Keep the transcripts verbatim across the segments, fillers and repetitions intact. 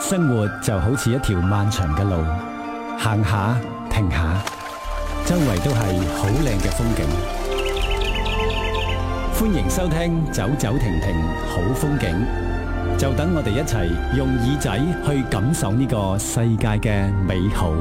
生活就好似一條漫長嘅路，行下停下，周圍都係好靚嘅風景。歡迎收聽走走停停好風景，就等我哋一齊用耳仔去感受呢個世界嘅美好。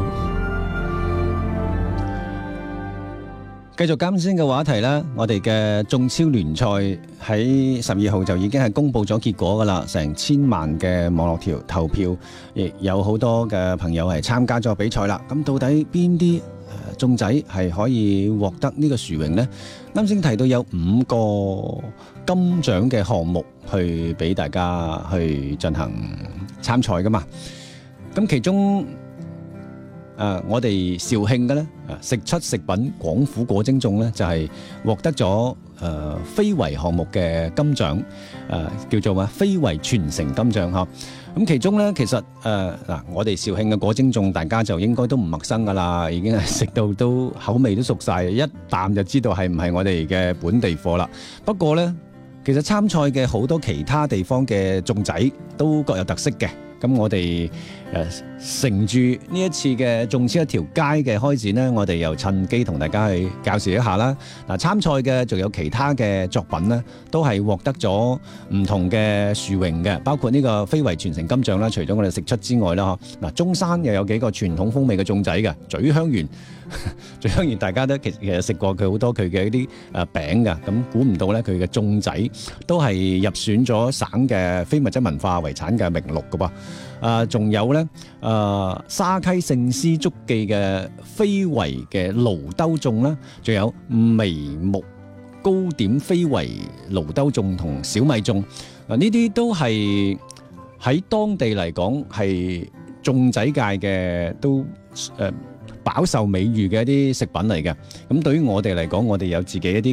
繼續啱先嘅話題啦，我哋嘅中超聯賽喺十二號就已經係公布咗結果噶啦，成千萬嘅網絡條投票，亦有好多嘅朋友係參加咗比賽啦。咁到底邊啲中仔係可以獲得呢個殊榮呢？啱先提到有五個金獎嘅項目去俾大家去進行參賽噶嘛。咁其中誒、呃，我哋肇慶嘅咧，食出食品廣府果蒸粽咧，就係、是、獲得咗誒、呃、非遺項目嘅金獎，誒、呃、叫做咩？非遺傳承金獎呵。咁其中咧，其實誒嗱、呃，我哋肇慶嘅果蒸粽，大家就應該都唔陌生噶啦，已經係食到都口味都熟晒，一啖就知道係唔係我哋嘅本地貨啦。不過咧，其實參賽嘅好多其他地方嘅粽仔都各有特色嘅。咁我哋誒乘住呢一次嘅中超一條街嘅開展呢，我哋又趁機同大家去介紹一下啦。嗱，參賽嘅仲有其他嘅作品呢，都係獲得咗唔同嘅殊榮嘅，包括呢個非遺傳承金獎啦。除咗我哋食出之外啦，嗱，中山又有幾個傳統風味嘅粽仔嘅，咀香園，咀香園大家都其實其實食過佢好多佢嘅一啲誒餅㗎，咁估唔到呢，佢嘅粽仔都係入選咗省嘅非物質文化遺產嘅名錄㗎噃。啊，仲有咧，啊沙溪聖師足記嘅非遺嘅爐兜粽啦，仲有眉目糕點非遺爐兜粽同小米粽，嗱呢啲都係喺當地嚟講係粽仔界嘅都誒飽受美譽嘅一啲食品嚟嘅。咁對於我哋嚟講，我哋有自己一啲